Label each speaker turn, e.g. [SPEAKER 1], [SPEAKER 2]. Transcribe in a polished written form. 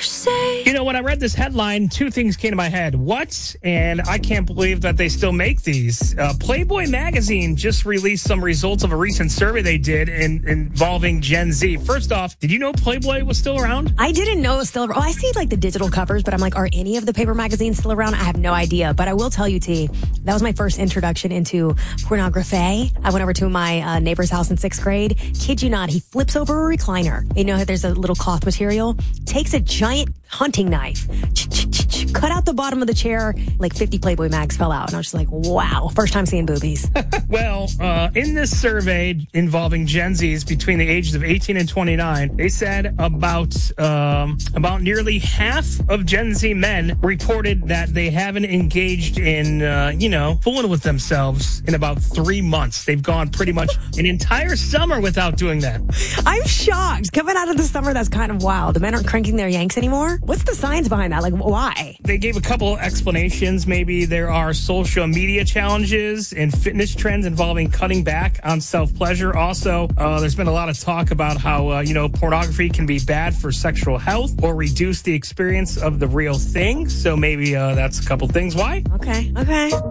[SPEAKER 1] You know, when I read this headline, two things came to my head. What? And I can't believe that they still make these. Playboy magazine just released some results of a recent survey they did involving Gen Z. First off, did you know Playboy was still around?
[SPEAKER 2] I didn't know it was still around. I see like the digital covers, but I'm like, are any of the paper magazines still around? I have no idea. But I will tell you, T, that was my first introduction into pornography. I went over to my neighbor's house in 6th grade. Kid you not, he flips over a recliner. You know, there's a little cloth material. Takes a giant hunting knife, cut out the bottom of the chair, like 50 Playboy mags fell out. And I was just like, wow, first time seeing boobies.
[SPEAKER 1] Well, in this survey involving Gen Zs between the ages of 18 and 29, they said about nearly half of Gen Z men reported that they haven't engaged in, fooling with themselves in about 3 months. They've gone pretty much an entire summer without doing that.
[SPEAKER 2] I'm shocked. Coming out of the summer, that's kind of wild. The men aren't cranking their yanks anymore. What's the science behind that? Like, why?
[SPEAKER 1] They gave a couple explanations. Maybe there are social media challenges and fitness trends involving cutting back on self-pleasure. Also, there's been a lot of talk about how, pornography can be bad for sexual health or reduce the experience of the real thing. So maybe that's a couple things. Why?
[SPEAKER 2] Okay.